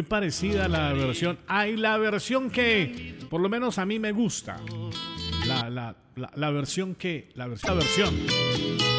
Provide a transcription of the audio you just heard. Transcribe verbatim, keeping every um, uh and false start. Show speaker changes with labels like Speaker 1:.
Speaker 1: muy parecida a la versión. Hay la versión que, por lo menos a mí me gusta. La, la, la, la versión que. La, vers- la versión.